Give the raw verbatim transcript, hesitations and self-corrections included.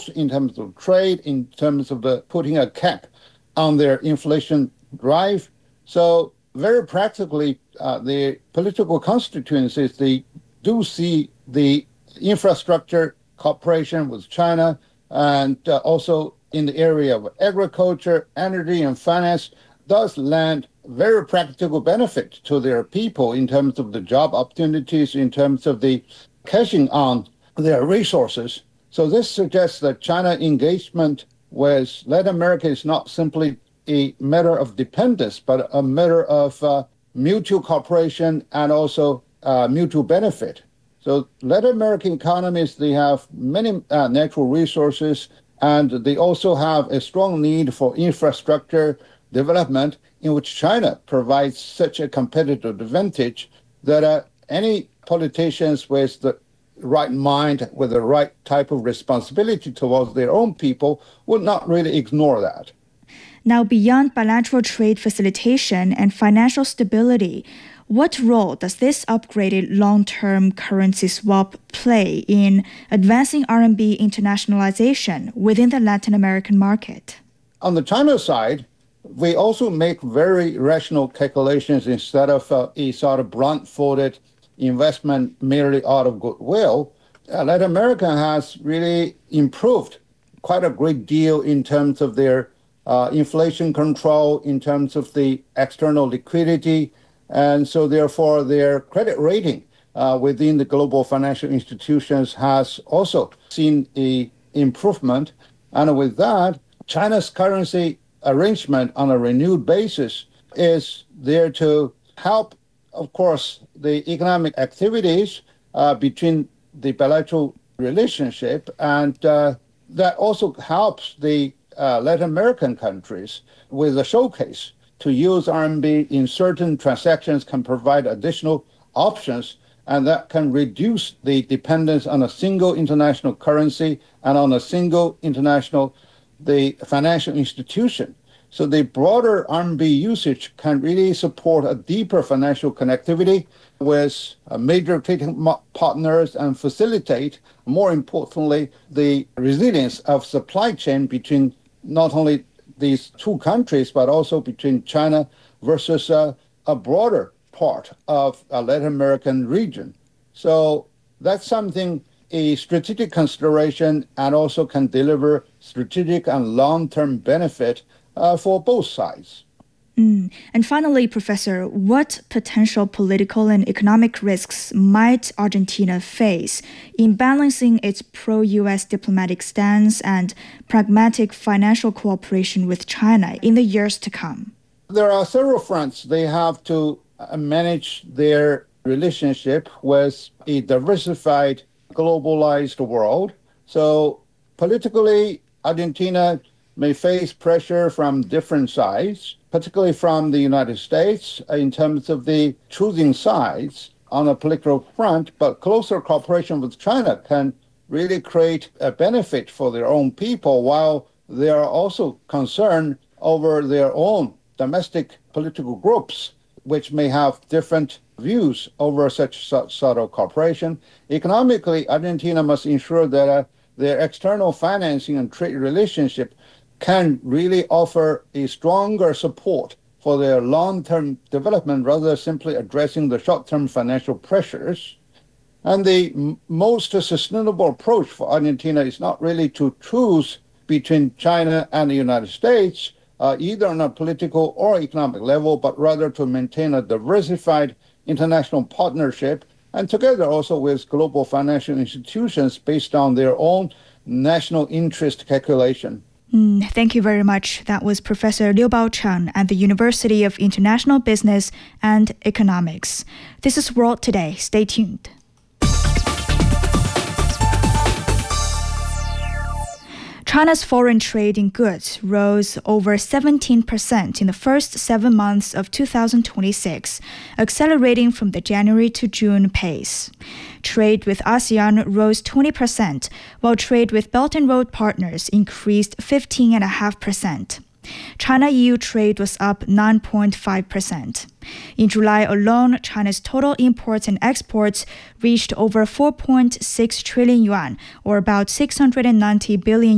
both in terms of trade, in terms of the putting a cap on their inflation drive. So very practically, uh, the political constituencies, they do see the infrastructure cooperation with China and uh, also in the area of agriculture, energy, and finance does lend very practical benefit to their people in terms of the job opportunities, in terms of the cashing on their resources. So this suggests that China engagement with Latin America is not simply a matter of dependence, but a matter of uh, mutual cooperation and also uh, mutual benefit. So Latin American economies, they have many uh, natural resources, and they also have a strong need for infrastructure development in which China provides such a competitive advantage that uh, any politicians with the right mind, with the right type of responsibility towards their own people would not really ignore that. Now, beyond bilateral trade facilitation and financial stability, what role does this upgraded long-term currency swap play in advancing R M B internationalization within the Latin American market? On the China side, we also make very rational calculations instead of uh, a sort of blunt-folded investment merely out of goodwill. Uh, Latin America has really improved quite a great deal in terms of their uh, inflation control, in terms of the external liquidity, and so therefore their credit rating uh, within the global financial institutions has also seen a improvement. And with that, China's currency arrangement on a renewed basis is there to help, of course, the economic activities uh, between the bilateral relationship, and uh, that also helps the uh, Latin American countries with a showcase to use R M B in certain transactions, can provide additional options, and that can reduce the dependence on a single international currency and on a single international the financial institution. So the broader R M B usage can really support a deeper financial connectivity with uh, major trading partners and facilitate, more importantly, the resilience of supply chain between not only these two countries, but also between China versus uh, a broader part of a Latin American region. So that's something, a strategic consideration, and also can deliver strategic and long-term benefit uh, for both sides. Mm. And finally, Professor, what potential political and economic risks might Argentina face in balancing its pro-U S diplomatic stance and pragmatic financial cooperation with China in the years to come? There are several fronts. They have to uh, manage their relationship with a diversified, globalized world. So politically, Argentina may face pressure from different sides, particularly from the United States in terms of the choosing sides on a political front, but closer cooperation with China can really create a benefit for their own people while they are also concerned over their own domestic political groups, which may have different views over such, such sort of cooperation. Economically, Argentina must ensure that uh, their external financing and trade relationship can really offer a stronger support for their long-term development rather than simply addressing the short-term financial pressures. And the m- most sustainable approach for Argentina is not really to choose between China and the United States, uh, either on a political or economic level, but rather to maintain a diversified international partnership, and together also with global financial institutions based on their own national interest calculation. Mm, thank you very much. That was Professor Liu Baocheng at the University of International Business and Economics. This is World Today. Stay tuned. China's foreign trade in goods rose over seventeen percent in the first seven months of two thousand twenty-six, accelerating from the January to June pace. Trade with ASEAN rose twenty percent, while trade with Belt and Road partners increased fifteen point five percent. China-E U trade was up nine point five percent. In July alone, China's total imports and exports reached over four point six trillion yuan, or about six hundred ninety billion